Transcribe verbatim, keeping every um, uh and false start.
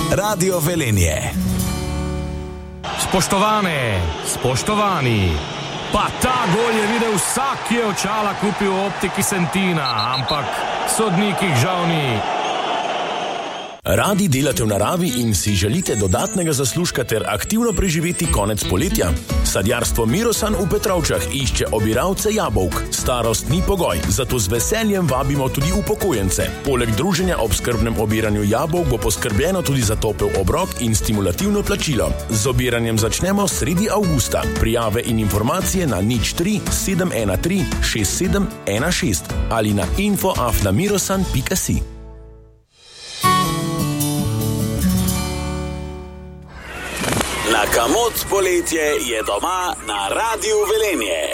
Radio Velenje. Spoštovane, spoštovani, pa ta gol je videl vsak, ki je očala kupil v optiki Sentina, ampak sodnikih žal ni. Radi delate v naravi in si želite dodatnega zaslužka ter aktivno preživeti konec poletja? Sadjarstvo Mirosan v Petrovčah išče obiralce jabolk. Starost ni pogoj, zato z veseljem vabimo tudi upokojence. Poleg druženja ob skrbnem obiranju jabolk bo poskrbljeno tudi za topel obrok in stimulativno plačilo. Z obiranjem začnemo sredi avgusta. Prijave in informacije na nič tri sedem ena tri šest sedem ena šest ali na info afna mirosan pika si. Na Kamot poletje je doma na Radiu Velenje.